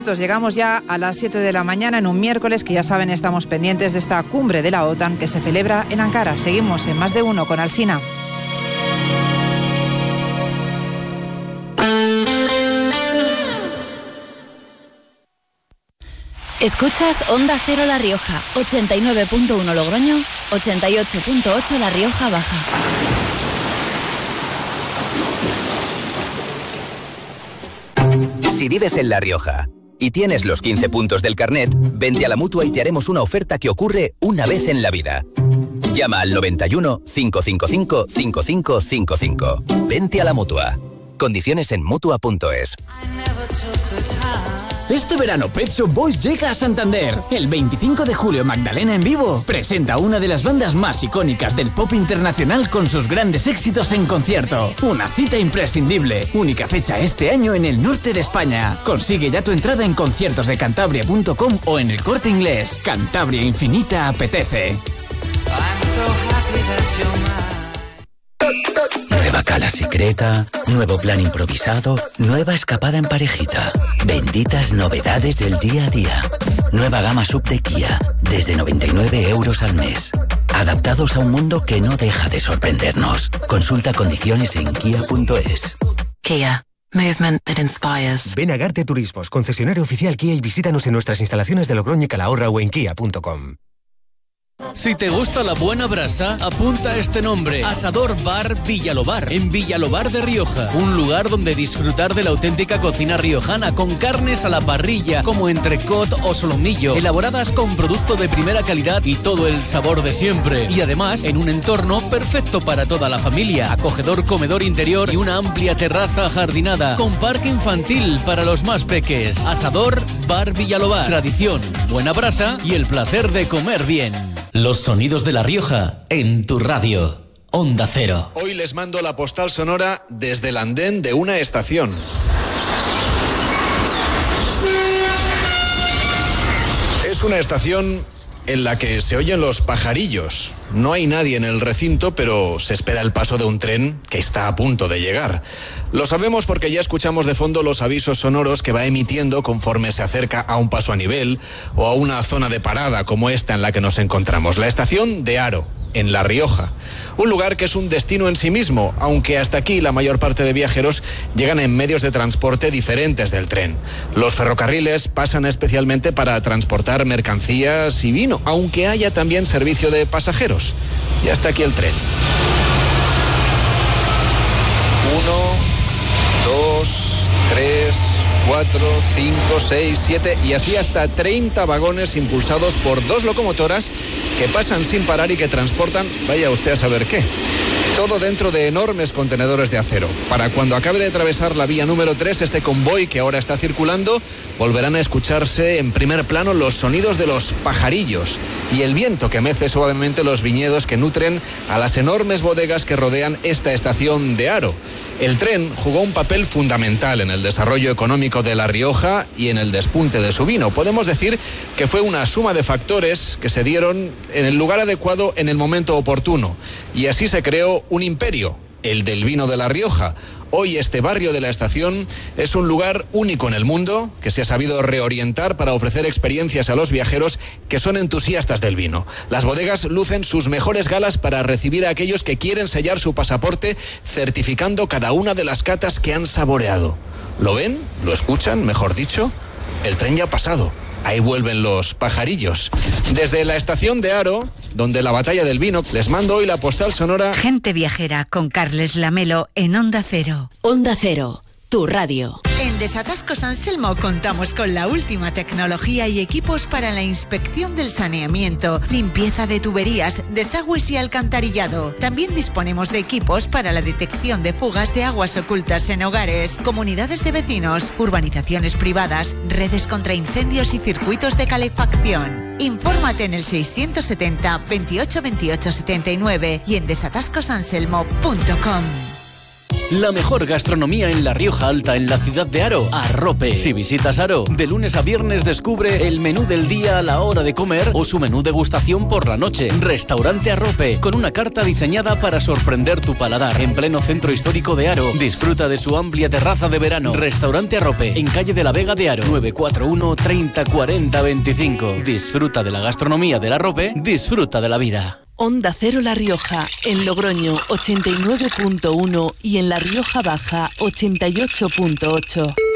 Llegamos ya a las 7 de la mañana en un miércoles que ya saben estamos pendientes de esta cumbre de la OTAN que se celebra en Ankara. Seguimos en Más de Uno con Alsina. Escuchas Onda Cero La Rioja, 89.1 Logroño, 88.8 La Rioja Baja. Si vives en La Rioja y tienes los 15 puntos del carnet, vente a la Mutua y te haremos una oferta que ocurre una vez en la vida. Llama al 91 555 5555. Vente a la Mutua. Condiciones en Mutua.es. Este verano Pet Shop Boys llega a Santander. El 25 de julio Magdalena en vivo presenta una de las bandas más icónicas del pop internacional con sus grandes éxitos en concierto. Una cita imprescindible. Única fecha este año en el norte de España. Consigue ya tu entrada en conciertosdecantabria.com o en el Corte Inglés. Cantabria Infinita apetece. Nueva cala secreta, nuevo plan improvisado, nueva escapada en parejita. Benditas novedades del día a día. Nueva gama sub de Kia, desde 99 euros al mes. Adaptados a un mundo que no deja de sorprendernos. Consulta condiciones en kia.es. Kia. Movement that inspires. Ven a Garte Turismos, concesionario oficial Kia, y visítanos en nuestras instalaciones de Logroño y Calahorra o en kia.com. Si te gusta la buena brasa, apunta este nombre: Asador Bar Villalobar, en Villalobar de Rioja. Un lugar donde disfrutar de la auténtica cocina riojana, con carnes a la parrilla, como entrecot o solomillo, elaboradas con producto de primera calidad y todo el sabor de siempre. Y además, en un entorno perfecto para toda la familia. Acogedor comedor interior y una amplia terraza ajardinada, con parque infantil para los más peques. Asador Bar Villalobar. Tradición, buena brasa y el placer de comer bien. Los sonidos de La Rioja en tu radio. Onda Cero. Hoy les mando la postal sonora desde el andén de una estación. Es una estación en la que se oyen los pajarillos. No hay nadie en el recinto, pero se espera el paso de un tren que está a punto de llegar. Lo sabemos porque ya escuchamos de fondo los avisos sonoros que va emitiendo conforme se acerca a un paso a nivel o a una zona de parada como esta en la que nos encontramos. La estación de Haro, en La Rioja. Un lugar que es un destino en sí mismo, aunque hasta aquí la mayor parte de viajeros llegan en medios de transporte diferentes del tren. Los ferrocarriles pasan especialmente para transportar mercancías y vino, aunque haya también servicio de pasajeros. Y hasta aquí el tren. 1, 2, 3, 4, 5, 6, 7 y así hasta 30 vagones impulsados por 2 locomotoras que pasan sin parar y que transportan, vaya usted a saber qué. Todo dentro de enormes contenedores de acero. Para cuando acabe de atravesar la vía número 3, este convoy que ahora está circulando, volverán a escucharse en primer plano los sonidos de los pajarillos y el viento que mece suavemente los viñedos que nutren a las enormes bodegas que rodean esta estación de Haro. El tren jugó un papel fundamental en el desarrollo económico de La Rioja y en el despunte de su vino. Podemos decir que fue una suma de factores que se dieron en el lugar adecuado en el momento oportuno. Y así se creó un imperio, el del vino de La Rioja. Hoy este barrio de la estación es un lugar único en el mundo que se ha sabido reorientar para ofrecer experiencias a los viajeros que son entusiastas del vino. Las bodegas lucen sus mejores galas para recibir a aquellos que quieren sellar su pasaporte certificando cada una de las catas que han saboreado. ¿Lo ven? ¿Lo escuchan? Mejor dicho, el tren ya ha pasado. Ahí vuelven los pajarillos. Desde la estación de Haro, donde la batalla del vino, les mando hoy la postal sonora. Gente viajera con Carles Lamelo en Onda Cero. Onda Cero, tu radio. En Desatascos Anselmo contamos con la última tecnología y equipos para la inspección del saneamiento, limpieza de tuberías, desagües y alcantarillado. También disponemos de equipos para la detección de fugas de aguas ocultas en hogares, comunidades de vecinos, urbanizaciones privadas, redes contra incendios y circuitos de calefacción. Infórmate en el 670 28 28 79 y en desatascosanselmo.com. La mejor gastronomía en La Rioja Alta, en la ciudad de Haro, Arrope. Si visitas Haro, de lunes a viernes descubre el menú del día a la hora de comer o su menú degustación por la noche. Restaurante Arrope, con una carta diseñada para sorprender tu paladar. En pleno centro histórico de Haro, disfruta de su amplia terraza de verano. Restaurante Arrope, en calle de la Vega de Haro, 941 30 40 25. Disfruta de la gastronomía del Arrope, disfruta de la vida. Onda Cero La Rioja, en Logroño 89.1 y en La Rioja Baja 88.8.